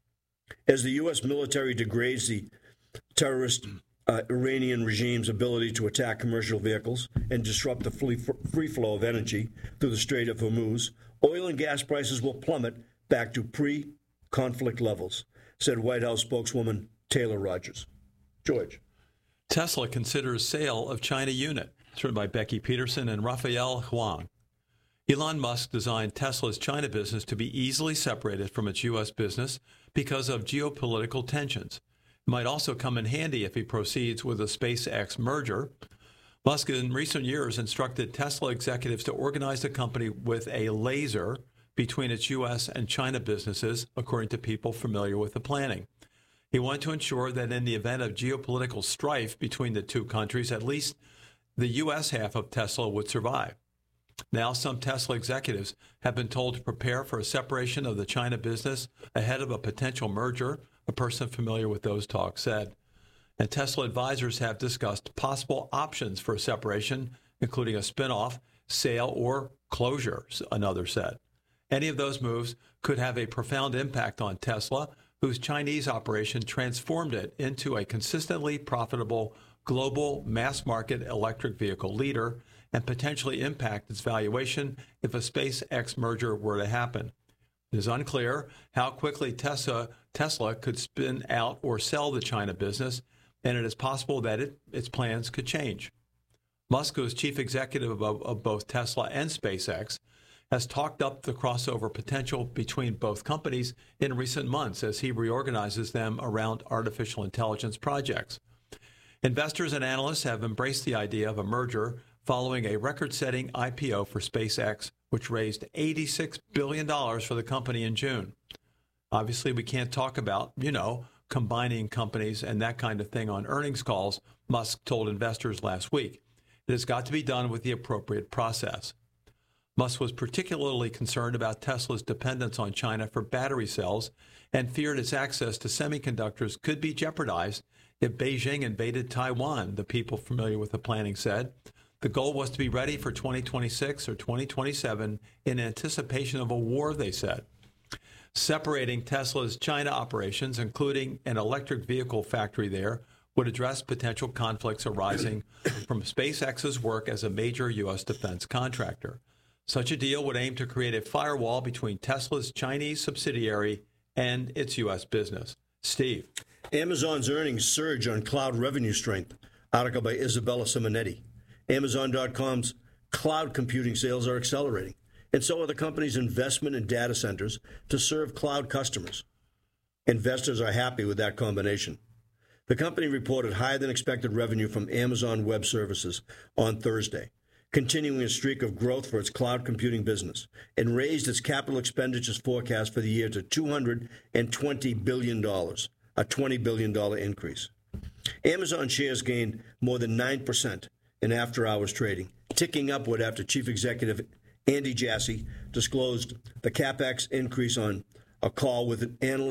As the U S military degrades the terrorist uh, Iranian regime's ability to attack commercial vehicles and disrupt the free, free flow of energy through the Strait of Hormuz, oil and gas prices will plummet back to pre-conflict levels, said White House spokeswoman Taylor Rogers. George. Tesla considers sale of China unit. It's written by Becky Peterson and Raphael Huang. Elon Musk designed Tesla's China business to be easily separated from its U S business because of geopolitical tensions. It might also come in handy if he proceeds with a SpaceX merger. Musk in recent years instructed Tesla executives to organize the company with a laser between its U S and China businesses, according to people familiar with the planning. He wanted to ensure that in the event of geopolitical strife between the two countries, at least the U S half of Tesla would survive. Now, some Tesla executives have been told to prepare for a separation of the China business ahead of a potential merger, a person familiar with those talks said. And Tesla advisors have discussed possible options for a separation, including a spinoff, sale, or closure, another said. Any of those moves could have a profound impact on Tesla, whose Chinese operation transformed it into a consistently profitable global mass-market electric vehicle leader and potentially impact its valuation if a SpaceX merger were to happen. It is unclear how quickly Tesla, Tesla could spin out or sell the China business, and it is possible that it, its plans could change. Musk, who is chief executive of, of both Tesla and SpaceX, has talked up the crossover potential between both companies in recent months as he reorganizes them around artificial intelligence projects. Investors and analysts have embraced the idea of a merger following a record-setting I P O for SpaceX, which raised eighty-six billion dollars for the company in June. Obviously, we can't talk about, you know, combining companies and that kind of thing on earnings calls, Musk told investors last week. It has got to be done with the appropriate process. Musk was particularly concerned about Tesla's dependence on China for battery cells and feared its access to semiconductors could be jeopardized if Beijing invaded Taiwan, the people familiar with the planning said. The goal was to be ready for twenty twenty-six or twenty twenty-seven in anticipation of a war, they said. Separating Tesla's China operations, including an electric vehicle factory there, would address potential conflicts arising from SpaceX's work as a major U S defense contractor. Such a deal would aim to create a firewall between Tesla's Chinese subsidiary and its U S business. Steve. Amazon's earnings surge on cloud revenue strength. Article by Isabella Simonetti. Amazon dot com's cloud computing sales are accelerating, and so are the company's investment in data centers to serve cloud customers. Investors are happy with that combination. The company reported higher than expected revenue from Amazon Web Services on Thursday, continuing a streak of growth for its cloud computing business, and raised its capital expenditures forecast for the year to two hundred twenty billion dollars, a twenty billion dollars increase. Amazon shares gained more than nine percent in after-hours trading, ticking upward after Chief Executive Andy Jassy disclosed the CapEx increase on a call with analysts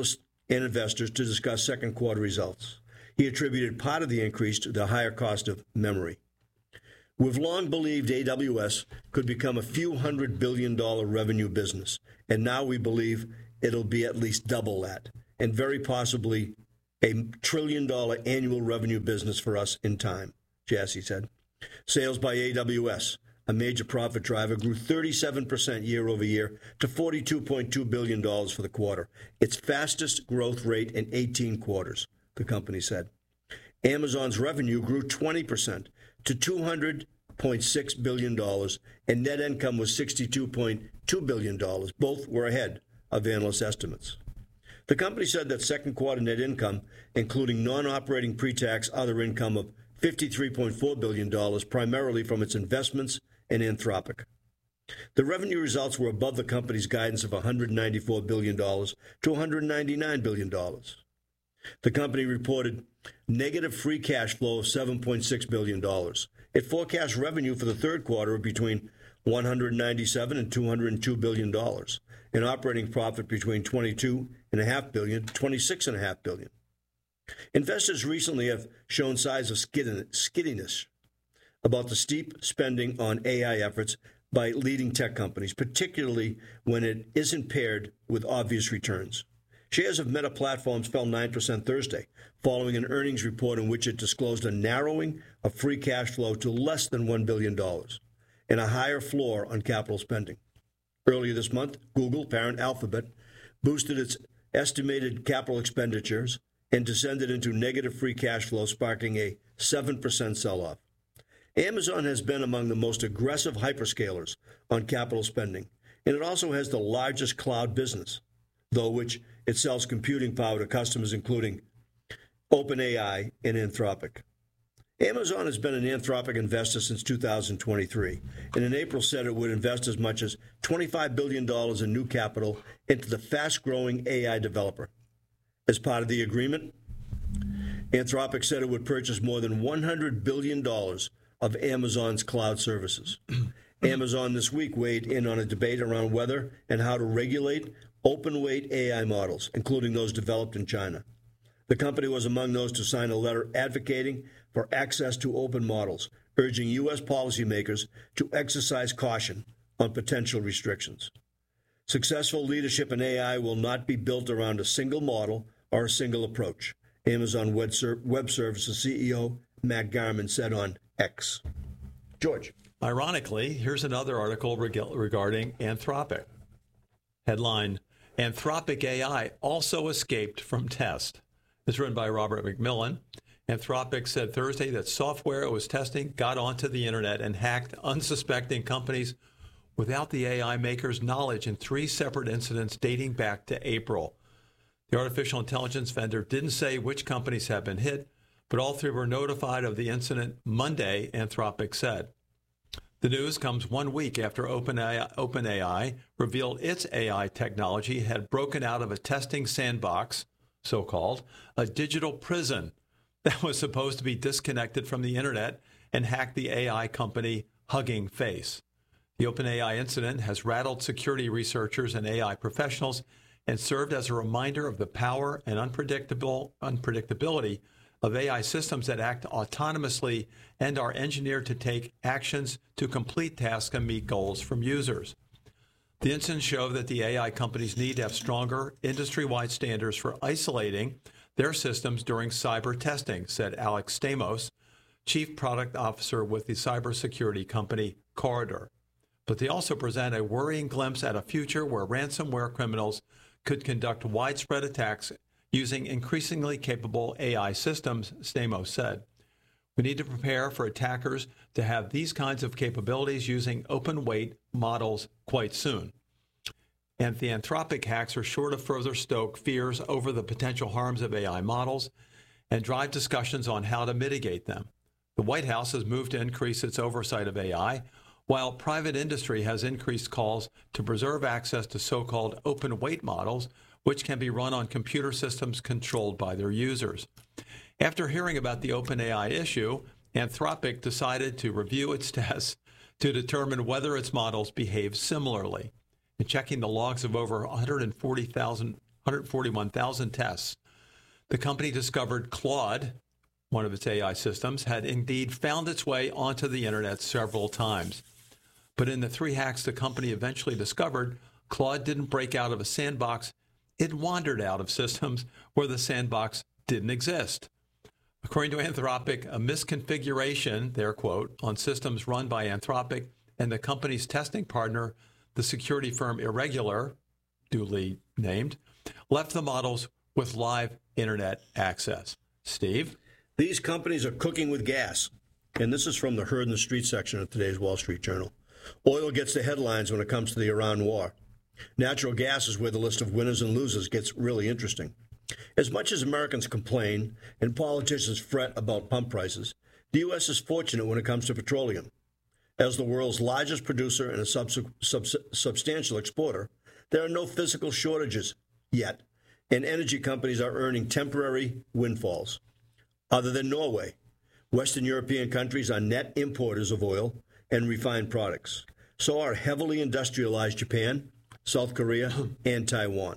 and investors to discuss second quarter results. He attributed part of the increase to the higher cost of memory. We've long believed A W S could become a few hundred billion dollar revenue business, and now we believe it'll be at least double that, and very possibly a trillion dollar annual revenue business for us in time, Jassy said. Sales by A W S, a major profit driver, grew thirty-seven percent year over year to forty-two point two billion dollars for the quarter, its fastest growth rate in eighteen quarters, the company said. Amazon's revenue grew twenty percent to two hundred point six billion dollars, and net income was sixty-two point two billion dollars. Both were ahead of analyst estimates. The company said that second quarter net income, including non-operating pre-tax other income of fifty-three point four billion dollars, primarily from its investments in Anthropic. The revenue results were above the company's guidance of one hundred ninety-four billion dollars to one hundred ninety-nine billion dollars. The company reported negative free cash flow of seven point six billion dollars. It forecasts revenue for the third quarter of between one hundred ninety-seven and two hundred two billion dollars, and operating profit between twenty-two point five billion dollars to twenty-six point five billion dollars. Investors recently have shown signs of skiddiness about the steep spending on A I efforts by leading tech companies, particularly when it isn't paired with obvious returns. Shares of Meta Platforms fell nine percent Thursday, following an earnings report in which it disclosed a narrowing of free cash flow to less than one billion dollars and a higher floor on capital spending. Earlier this month, Google, parent Alphabet, boosted its estimated capital expenditures and descended into negative free cash flow, sparking a seven percent sell-off. Amazon has been among the most aggressive hyperscalers on capital spending, and it also has the largest cloud business, though which it sells computing power to customers including OpenAI and Anthropic. Amazon has been an Anthropic investor since two thousand twenty-three, and in April said it would invest as much as twenty-five billion dollars in new capital into the fast-growing A I developer. As part of the agreement, Anthropic said it would purchase more than one hundred billion dollars of Amazon's cloud services. Amazon this week weighed in on a debate around whether and how to regulate open-weight A I models, including those developed in China. The company was among those to sign a letter advocating for access to open models, urging U S policymakers to exercise caution on potential restrictions. Successful leadership in A I will not be built around a single model or a single approach, Amazon Web, Ser- Web Services C E O Matt Garman said on X. George. Ironically, here's another article reg- regarding Anthropic. Headline, Anthropic A I also escaped from test. It's written by Robert McMillan. Anthropic said Thursday that software it was testing got onto the internet and hacked unsuspecting companies without the A I maker's knowledge in three separate incidents dating back to April. The artificial intelligence vendor didn't say which companies have been hit, but all three were notified of the incident Monday, Anthropic said. The news comes one week after OpenAI, OpenAI revealed its A I technology had broken out of a testing sandbox, so-called, a digital prison that was supposed to be disconnected from the internet and hacked the A I company Hugging Face. The OpenAI incident has rattled security researchers and A I professionals and served as a reminder of the power and unpredictable unpredictability of A I systems that act autonomously and are engineered to take actions to complete tasks and meet goals from users. The incidents show that the A I companies need to have stronger industry-wide standards for isolating their systems during cyber testing, said Alex Stamos, Chief Product Officer with the cybersecurity company Corridor. But they also present a worrying glimpse at a future where ransomware criminals could conduct widespread attacks using increasingly capable A I systems, Stamos said. We need to prepare for attackers to have these kinds of capabilities using open-weight models quite soon. And the Anthropic hacks are sure to further stoke fears over the potential harms of A I models and drive discussions on how to mitigate them. The White House has moved to increase its oversight of A I, while private industry has increased calls to preserve access to so-called open-weight models, which can be run on computer systems controlled by their users. After hearing about the OpenAI issue, Anthropic decided to review its tests to determine whether its models behave similarly. In checking the logs of over one hundred forty thousand hundred forty-one thousand tests. The company discovered Claude, one of its A I systems, had indeed found its way onto the internet several times. But in the three hacks the company eventually discovered, Claude didn't break out of a sandbox. It wandered out of systems where the sandbox didn't exist. According to Anthropic, a misconfiguration, their quote, on systems run by Anthropic and the company's testing partner, the security firm Irregular, duly named, left the models with live internet access. Steve? These companies are cooking with gas. And this is from the Herd in the Street section of today's Wall Street Journal. Oil gets the headlines when it comes to the Iran war. Natural gas is where the list of winners and losers gets really interesting. As much as Americans complain and politicians fret about pump prices, the U S is fortunate when it comes to petroleum. As the world's largest producer and a subs- subs- substantial exporter, there are no physical shortages yet, and energy companies are earning temporary windfalls. Other than Norway, Western European countries are net importers of oil and refined products. So are heavily industrialized Japan, South Korea, and Taiwan.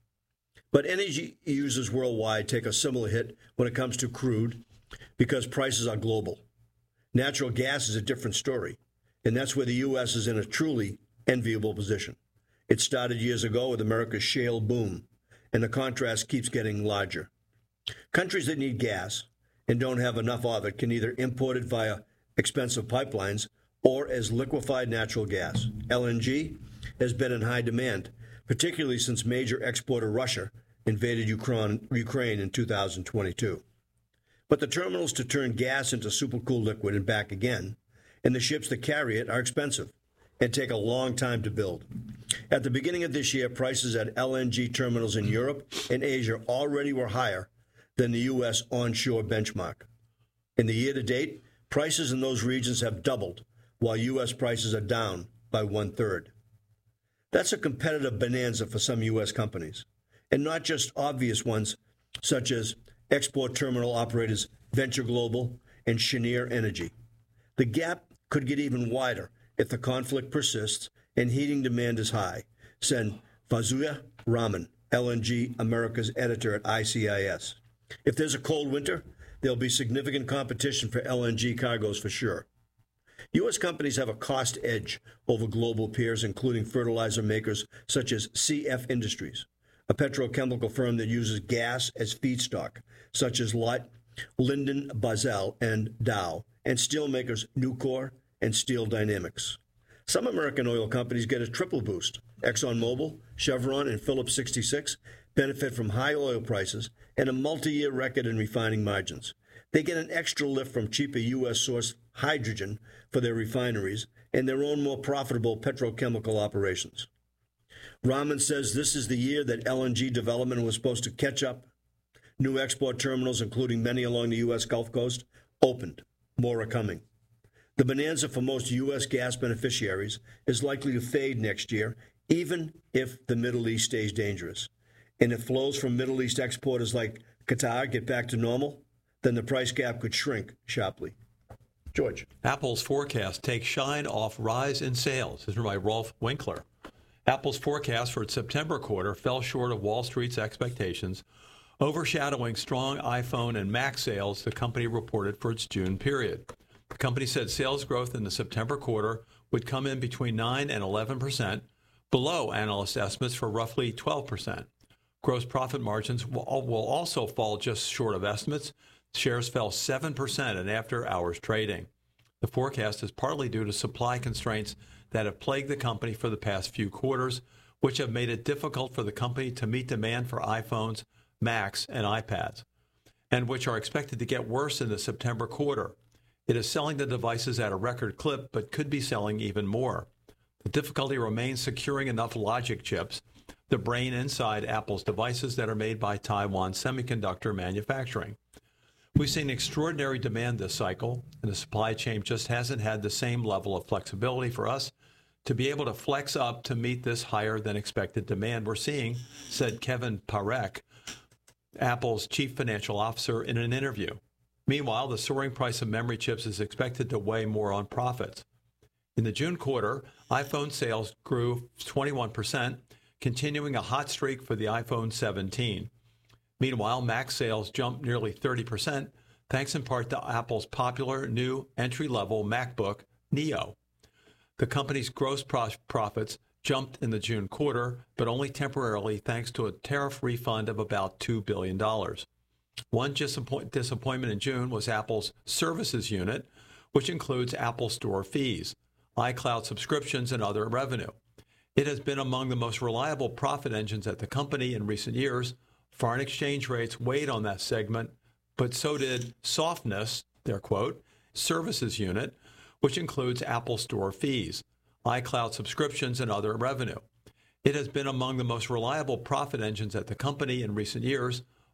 But energy users worldwide take a similar hit when it comes to crude because prices are global. Natural gas is a different story, and that's where the U S is in a truly enviable position. It started years ago with America's shale boom, and the contrast keeps getting larger. Countries that need gas and don't have enough of it can either import it via expensive pipelines or as liquefied natural gas. L N G has been in high demand, particularly since major exporter Russia invaded Ukraine in two thousand twenty-two. But the terminals to turn gas into supercooled liquid and back again, and the ships that carry it are expensive and take a long time to build. At the beginning of this year, prices at L N G terminals in Europe and Asia already were higher than the U S onshore benchmark. In the year to date, prices in those regions have doubled, while U S prices are down by one-third. That's a competitive bonanza for some U S companies, and not just obvious ones such as export terminal operators Venture Global and Cheniere Energy. The gap could get even wider if the conflict persists and heating demand is high, said Fauziya Rahman, L N G America's editor at I C I S. If there's a cold winter, there'll be significant competition for L N G cargoes for sure. U S companies have a cost edge over global peers, including fertilizer makers such as C F Industries, a petrochemical firm that uses gas as feedstock, such as Lyndon Basel and Dow, and steel makers Nucor and Steel Dynamics. Some American oil companies get a triple boost. ExxonMobil, Chevron, and Phillips sixty-six benefit from high oil prices and a multi-year record in refining margins. They get an extra lift from cheaper U S-sourced hydrogen for their refineries and their own more profitable petrochemical operations. Rahman says this is the year that L N G development was supposed to catch up. New export terminals, including many along the U S Gulf Coast, opened. More are coming. The bonanza for most U S gas beneficiaries is likely to fade next year, even if the Middle East stays dangerous. And if flows from Middle East exporters like Qatar get back to normal, then the price gap could shrink sharply. George. Apple's forecast takes shine off rise in sales. This is by Rolf Winkler. Apple's forecast for its September quarter fell short of Wall Street's expectations, overshadowing strong iPhone and Mac sales the company reported for its June period. The company said sales growth in the September quarter would come in between nine and eleven percent, below analyst estimates for roughly twelve percent. Gross profit margins will also fall just short of estimates. Shares fell seven percent in after-hours trading. The forecast is partly due to supply constraints that have plagued the company for the past few quarters, which have made it difficult for the company to meet demand for iPhones, Macs, and iPads, and which are expected to get worse in the September quarter. It is selling the devices at a record clip, but could be selling even more. The difficulty remains securing enough logic chips, the brain inside Apple's devices that are made by Taiwan Semiconductor Manufacturing. We've seen extraordinary demand this cycle, and the supply chain just hasn't had the same level of flexibility for us to be able to flex up to meet this higher than expected demand we're seeing, said Kevin Parekh, Apple's chief financial officer, in an interview. Meanwhile, the soaring price of memory chips is expected to weigh more on profits. In the June quarter, iPhone sales grew twenty-one percent, continuing a hot streak for the iPhone seventeen. Meanwhile, Mac sales jumped nearly thirty percent, thanks in part to Apple's popular new entry-level MacBook Neo. The company's gross prof- profits jumped in the June quarter, but only temporarily thanks to a tariff refund of about two billion dollars. One disappoint- disappointment in June was Apple's services unit, which includes Apple Store fees, iCloud subscriptions, and other revenue. It has been among the most reliable profit engines at the company in recent years. Foreign exchange rates weighed on that segment, but so did softness, their quote, services unit, which includes Apple Store fees, iCloud subscriptions, and other revenue. It has been among the most reliable profit engines at the company in recent years.